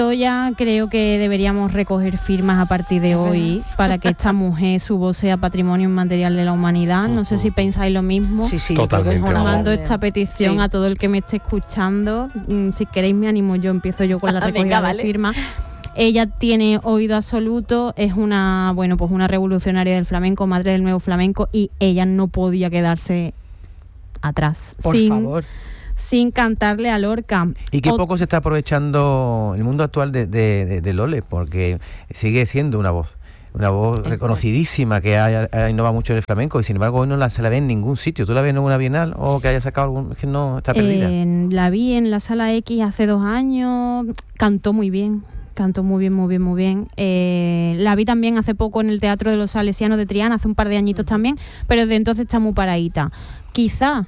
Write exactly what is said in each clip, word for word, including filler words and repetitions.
Ya creo que deberíamos recoger firmas a partir de hoy para que esta mujer, su voz sea patrimonio inmaterial de la humanidad. No sé si pensáis lo mismo. Sí, sí, totalmente. Mando esta petición sí. a todo el que me esté escuchando. Si queréis me animo yo, empiezo yo con la recogida Venga, de vale. firmas. Ella tiene oído absoluto, es una, bueno, pues una revolucionaria del flamenco, madre del nuevo flamenco, y ella no podía quedarse atrás. Por sin, favor. sin cantarle a Lorca. Y qué Ot- poco se está aprovechando el mundo actual de, de, de, de Lole, porque sigue siendo una voz, una voz Exacto. reconocidísima que ha, ha innovado mucho en el flamenco, y sin embargo hoy no la, se la ve en ningún sitio. ¿Tú la ves en una bienal o que haya sacado algún? Es que no, está perdida. Eh, la vi en la Sala X hace dos años, cantó muy bien. Cantó muy bien, muy bien, muy bien. Eh, la vi también hace poco en el Teatro de los Salesianos de Triana, hace un par de añitos también, pero desde entonces está muy paradita. Quizá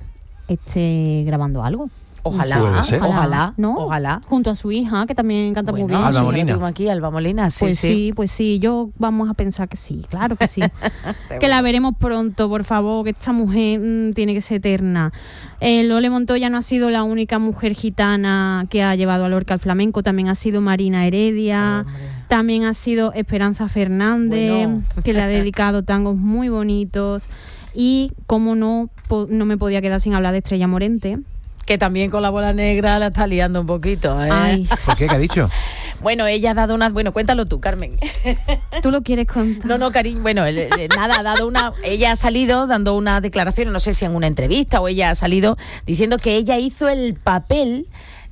esté grabando algo. Ojalá, Puede ser. ojalá, ¿no? ojalá. Junto a su hija, que también canta Bueno, muy bien. Alba sí, Molina. la tengo aquí, Alba Molina, sí, Pues sí. sí, pues sí, yo vamos a pensar que sí, claro que sí. Que la veremos pronto, por favor, que esta mujer mmm, tiene que ser eterna. Eh, Lole Montoya no ha sido la única mujer gitana que ha llevado a Lorca al flamenco, también ha sido Marina Heredia, Hombre. también ha sido Esperanza Fernández, Bueno. que le ha dedicado tangos muy bonitos, y como no, po- no me podía quedar sin hablar de Estrella Morente. Que también con la bola negra la está liando un poquito, ¿eh? Ay, ¿Por qué? ¿Qué ha dicho? Bueno, ella ha dado una... Bueno, cuéntalo tú, Carmen. ¿tú lo quieres contar? No, no, cariño, bueno, el- el- nada, ha dado una... Ella ha salido dando una declaración, no sé si en una entrevista o ella ha salido diciendo que ella hizo el papel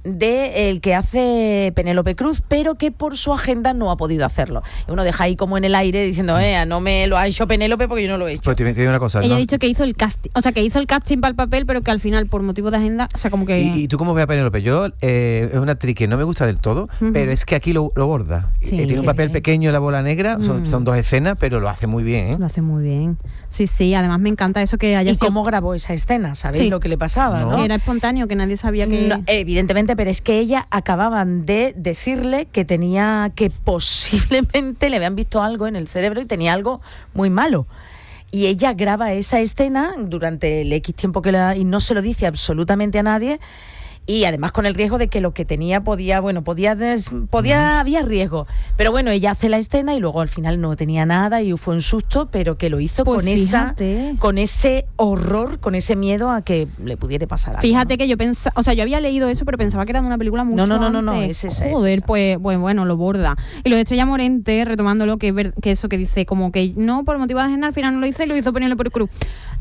de el que hace Penélope Cruz, pero que por su agenda no ha podido hacerlo. Y uno deja ahí como en el aire diciendo, eh, no me lo ha hecho Penélope porque yo no lo he hecho. Pues te, te digo una cosa. Ella ¿no? ha dicho que hizo el casting, o sea, que hizo el casting para el papel, pero que al final, por motivo de agenda, o sea, como que... ¿Y, y tú cómo ves a Penélope? Yo, eh, es una actriz que no me gusta del todo, Ujú. pero es que aquí lo, lo borda. Sí. Eh, tiene un papel pequeño en La Bola Negra, son, Mm. son dos escenas, pero lo hace muy bien, ¿eh? Lo hace muy bien. Sí, sí, además me encanta eso que haya ¿Y sido- cómo grabó esa escena? ¿Sabéis Sí. lo que le pasaba, no? que era espontáneo, que nadie sabía que... No, evidentemente, pero es que ella acababan de decirle que tenía, que posiblemente le habían visto algo en el cerebro y tenía algo muy malo. Y ella graba esa escena durante el X tiempo que la, y no se lo dice absolutamente a nadie. Y además con el riesgo de que lo que tenía podía, bueno, podía, des, podía había riesgo. Pero bueno, ella hace la escena y luego al final no tenía nada y fue un susto, pero que lo hizo Pues con fíjate. esa, con ese horror, con ese miedo a que le pudiera pasar algo. Fíjate ¿no? que yo pensaba, o sea, yo había leído eso, pero pensaba que era de una película mucho No, no, no, no, no, antes. es esa, es Joder, esa. pues, pues bueno, lo borda. Y lo de Estrella Morente, retomándolo, que, es ver- que eso que dice, como que no, por motivo de agenda, al final no lo hice y lo hizo Penélope Cruz.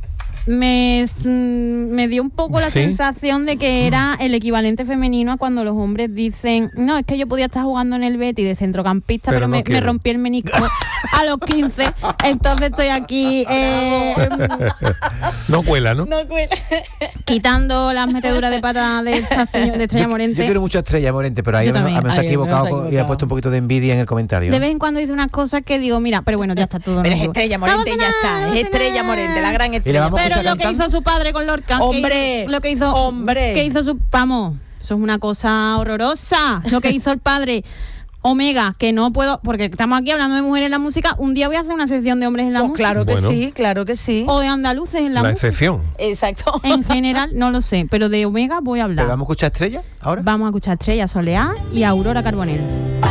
Me, s- me dio un poco la Sí. sensación de que era el equivalente femenino a cuando los hombres dicen, no, es que yo podía estar jugando en el Betis de centrocampista, Pero pero, no me, me quiero". rompí el menisco a los quince, entonces estoy aquí eh, No cuela, ¿no? No cuela. quitando las meteduras de pata de esta señora, de Estrella Yo, Morente. yo quiero mucho a Estrella Morente, pero ahí Yo a lo mejor- también. a lo mejor se ha Ahí, a lo mejor equivocado, se ha co- y ha equivocado. puesto un poquito de envidia en el comentario. De vez en cuando dice unas cosas que digo, mira, pero bueno, ya está todo. Pero es no- Estrella no pasa Morente, ya nada, está. no Es pasa Estrella nada. Morente, la gran Y le estrella. vamos a Pero escuchar lo que cantando. hizo su padre con Lorca, que Hombre, hizo- lo que hizo, hombre. que hizo su, vamos, eso es una cosa horrorosa. Lo que hizo el padre. Omega, que no puedo, porque estamos aquí hablando de mujeres en la música. Un día voy a hacer una sección de hombres en la Pues música. claro que Bueno. sí, claro que sí. O de andaluces en la, La música. excepción. Exacto. En general, no lo sé, pero de Omega voy a hablar. ¿Pero vamos a escuchar a Estrella ahora? Vamos a escuchar a Estrella Soleá y a Aurora Carbonell.